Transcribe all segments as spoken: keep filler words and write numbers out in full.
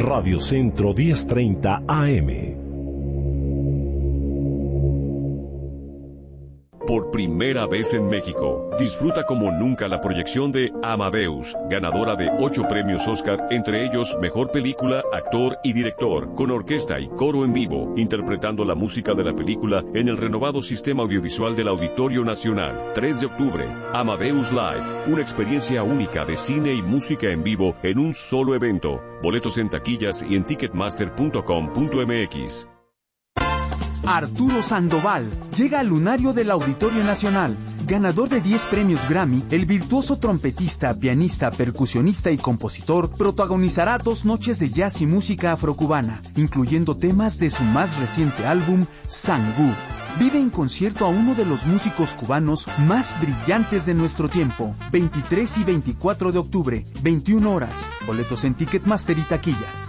Radio Centro diez treinta A M. Por primera vez en México, disfruta como nunca la proyección de Amadeus, ganadora de ocho premios Oscar, entre ellos Mejor Película, Actor y Director, con orquesta y coro en vivo, interpretando la música de la película en el renovado sistema audiovisual del Auditorio Nacional. tres de octubre, Amadeus Live, una experiencia única de cine y música en vivo en un solo evento. Boletos en taquillas y en ticketmaster punto com punto m x. Arturo Sandoval llega al lunario del Auditorio Nacional. Ganador de diez premios Grammy, el virtuoso trompetista, pianista, percusionista y compositor protagonizará dos noches de jazz y música afrocubana, incluyendo temas de su más reciente álbum, Sangú. Vive en concierto a uno de los músicos cubanos más brillantes de nuestro tiempo. veintitrés y veinticuatro de octubre, veintiuna horas. Boletos en Ticketmaster y taquillas.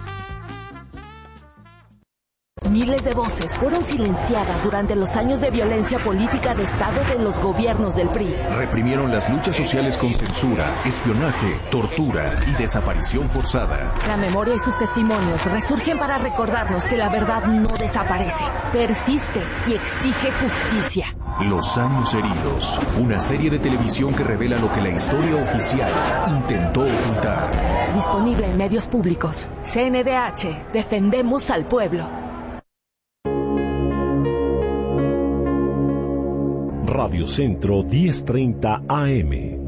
Miles de voces fueron silenciadas durante los años de violencia política de Estado de los gobiernos del P R I. Reprimieron las luchas sociales con censura, espionaje, tortura y desaparición forzada. La memoria y sus testimonios resurgen para recordarnos que la verdad no desaparece, persiste y exige justicia. Los años heridos, una serie de televisión que revela lo que la historia oficial intentó ocultar. Disponible en medios públicos. C N D H, defendemos al pueblo. Radio Centro diez treinta A M.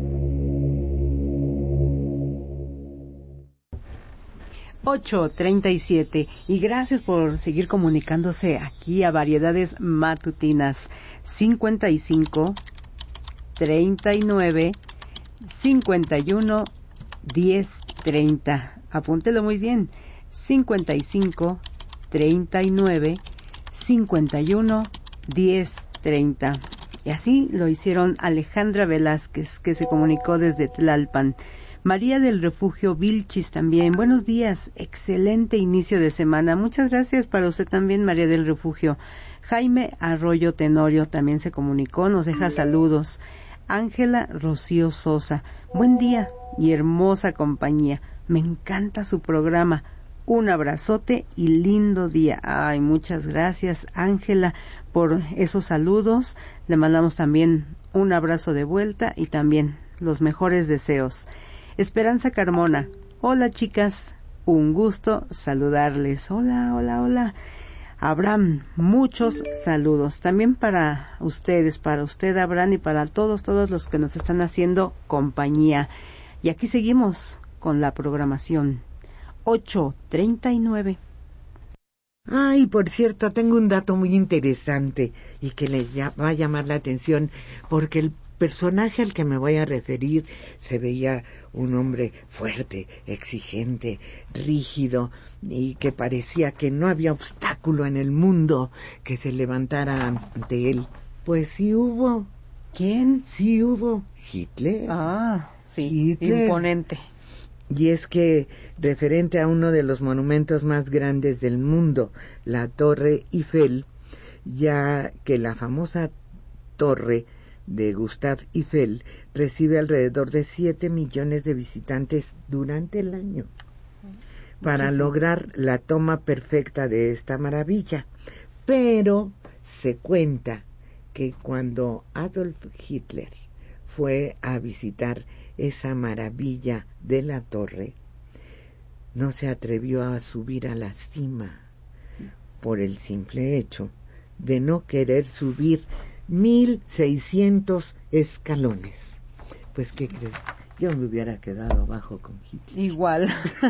ocho treinta y siete, y gracias por seguir comunicándose aquí a Variedades Matutinas. cincuenta y cinco, treinta y nueve, cincuenta y uno, diez, treinta. Apúntelo muy bien. cincuenta y cinco, treinta y nueve, cincuenta y uno, diez, treinta. Y así lo hicieron Alejandra Velázquez, que se comunicó desde Tlalpan. María del Refugio Vilchis también. Buenos días, excelente inicio de semana. Muchas gracias para usted también, María del Refugio. Jaime Arroyo Tenorio también se comunicó, nos deja saludos. Ángela Rocío Sosa, buen día y hermosa compañía. Me encanta su programa. Un abrazote y lindo día. Ay, muchas gracias, Ángela, por esos saludos. Le mandamos también un abrazo de vuelta y también los mejores deseos. Esperanza Carmona, hola chicas, un gusto saludarles. Hola, hola, hola. Abraham, muchos saludos. También para ustedes, para usted, Abraham, y para todos, todos los que nos están haciendo compañía. Y aquí seguimos con la programación. ocho treinta y nueve. Ay, por cierto, tengo un dato muy interesante y que les va a llamar la atención, porque el personaje al que me voy a referir se veía un hombre fuerte, exigente, rígido, y que parecía que no había obstáculo en el mundo que se levantara ante él. Pues sí hubo. ¿Quién? Sí hubo. Hitler. Ah, sí, Hitler. Imponente. Y es que, referente a uno de los monumentos más grandes del mundo, la Torre Eiffel, ya que la famosa torre de Gustave Eiffel recibe alrededor de siete millones de visitantes durante el año, para lograr la toma perfecta de esta maravilla. Pero se cuenta que cuando Adolf Hitler fue a visitar esa maravilla de la torre, no se atrevió a subir a la cima por el simple hecho de no querer subir mil seiscientos escalones. Pues, ¿qué crees? Yo me hubiera quedado abajo con Hitler. Igual.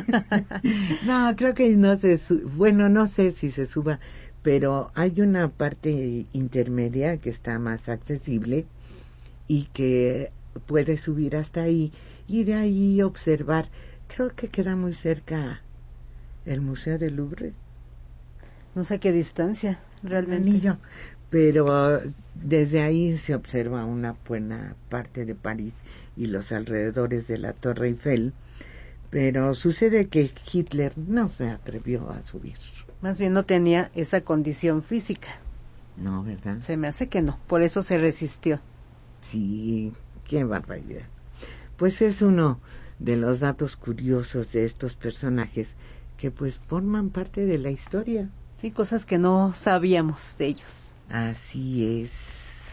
No, creo que no se su- bueno, no sé si se suba, pero hay una parte intermedia que está más accesible y que puede subir hasta ahí y de ahí observar. Creo que queda muy cerca el Museo del Louvre. No sé qué distancia, realmente. Ni yo, pero desde ahí se observa una buena parte de París y los alrededores de la Torre Eiffel. Pero sucede que Hitler no se atrevió a subir. Más bien no tenía esa condición física. No, ¿verdad? Se me hace que no, por eso se resistió. Sí, qué barbaridad. Pues es uno de los datos curiosos de estos personajes que pues forman parte de la historia. Sí, cosas que no sabíamos de ellos. Así es.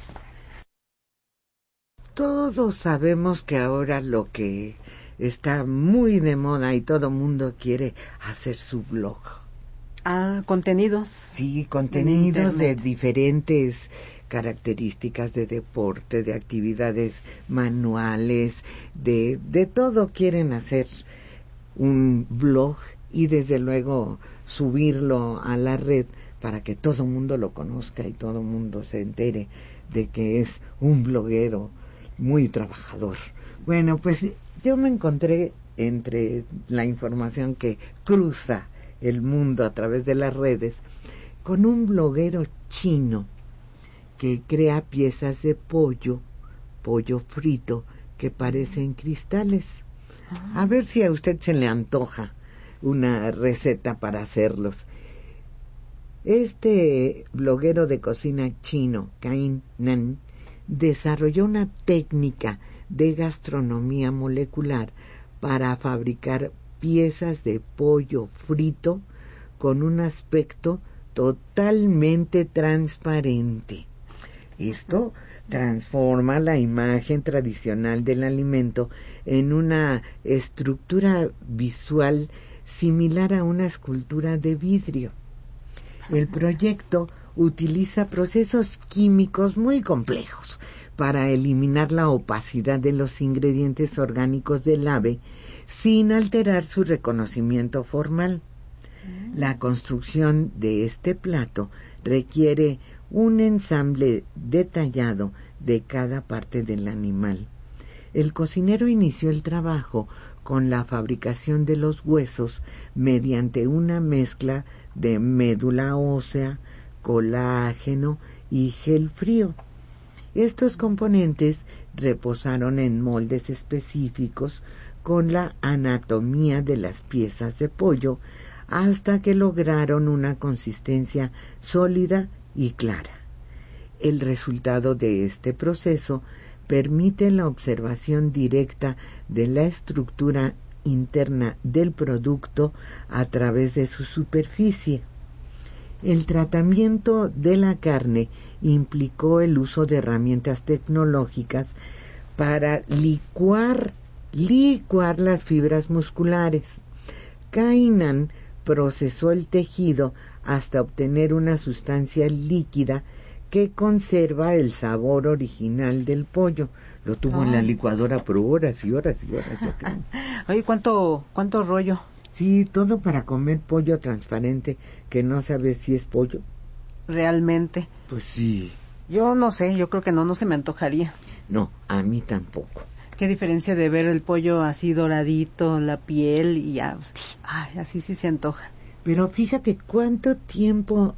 Todos sabemos que ahora lo que está muy de moda y todo mundo quiere hacer su blog. Ah, contenidos. Sí, contenidos de diferentes características, de deporte, de actividades manuales, de, de todo quieren hacer un blog y desde luego subirlo a la red para que todo el mundo lo conozca y todo el mundo se entere de que es un bloguero muy trabajador. Bueno, pues yo me encontré entre la información que cruza el mundo a través de las redes con un bloguero chino que crea piezas de pollo, pollo frito, que parecen cristales. A ver si a usted se le antoja una receta para hacerlos. Este bloguero de cocina chino, Kai Nan, desarrolló una técnica de gastronomía molecular para fabricar piezas de pollo frito con un aspecto totalmente transparente. Esto transforma la imagen tradicional del alimento en una estructura visual similar a una escultura de vidrio. El proyecto utiliza procesos químicos muy complejos para eliminar la opacidad de los ingredientes orgánicos del ave sin alterar su reconocimiento formal. La construcción de este plato requiere un ensamble detallado de cada parte del animal. El cocinero inició el trabajo con la fabricación de los huesos mediante una mezcla de médula ósea, colágeno y gel frío. Estos componentes reposaron en moldes específicos con la anatomía de las piezas de pollo hasta que lograron una consistencia sólida y clara. El resultado de este proceso permite la observación directa de la estructura interna del producto a través de su superficie. El tratamiento de la carne implicó el uso de herramientas tecnológicas para licuar, licuar las fibras musculares. Kai Nan procesó el tejido hasta obtener una sustancia líquida que conserva el sabor original del pollo. Lo tuvo Ay. en la licuadora por horas y horas y horas. Yo creo. Oye, ¿cuánto, cuánto rollo? Sí, todo para comer pollo transparente que no sabes si es pollo. ¿Realmente? Pues sí. Yo no sé, yo creo que no, no se me antojaría. No, a mí tampoco. Qué diferencia de ver el pollo así doradito, la piel y ya, ay, así sí se antoja. Pero fíjate cuánto tiempo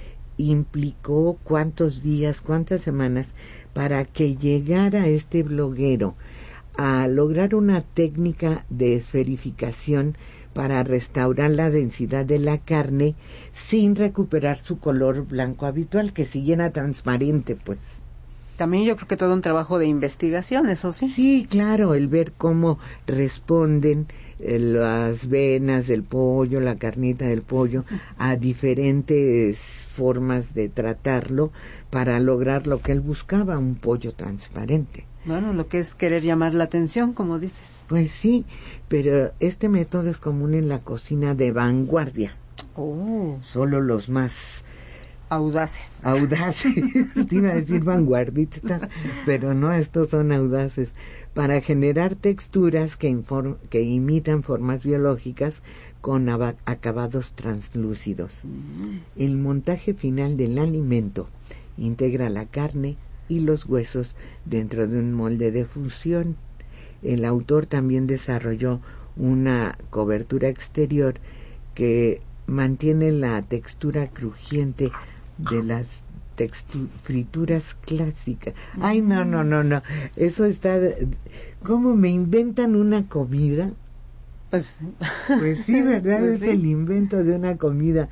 implicó, cuántos días, cuántas semanas para que llegara este bloguero a lograr una técnica de esferificación para restaurar la densidad de la carne sin recuperar su color blanco habitual, que siguiera transparente, pues. También yo creo que todo un trabajo de investigación, eso sí. Sí, claro, el ver cómo responden eh, las venas del pollo, la carnita del pollo, a diferentes formas de tratarlo para lograr lo que él buscaba, un pollo transparente. Bueno, lo que es querer llamar la atención, como dices. Pues sí, pero este método es común en la cocina de vanguardia. Oh. Solo los más audaces. Audaces, te iba a decir vanguardistas, pero no, estos son audaces, para generar texturas que, inform, que imitan formas biológicas con acabados translúcidos. Mm. El montaje final del alimento integra la carne y los huesos dentro de un molde de fusión. El autor también desarrolló una cobertura exterior que mantiene la textura crujiente de las textu- frituras clásicas. Ay, no, no, no, no. Eso está... ¿Cómo me inventan una comida? Pues, pues sí, ¿verdad? Pues es sí. El invento de una comida.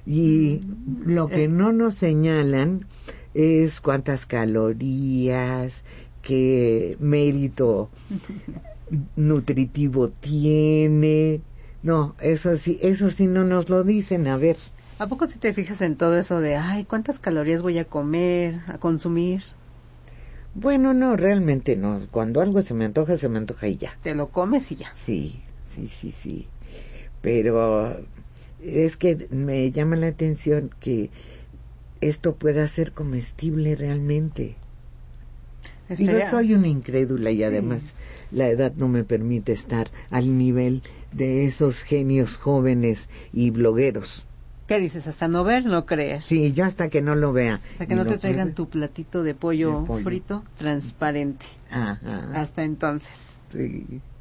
Y lo que no nos señalan es cuántas calorías, qué mérito nutritivo tiene, No, eso sí, eso sí no nos lo dicen, a ver. ¿A poco si te fijas en todo eso de, ay, cuántas calorías voy a comer, a consumir? Bueno, no, realmente no. Cuando algo se me antoja, se me antoja y ya. Te lo comes y ya. Sí, sí, sí, sí. Pero es que me llama la atención que esto pueda ser comestible realmente. Digo, soy una incrédula y además sí, la edad no me permite estar al nivel de esos genios jóvenes y blogueros. ¿Qué dices? ¿Hasta no ver, no creer? Sí, yo hasta que no lo vea. Hasta que no te traigan me... tu platito de pollo, de pollo frito transparente. Ajá. Hasta entonces. Sí.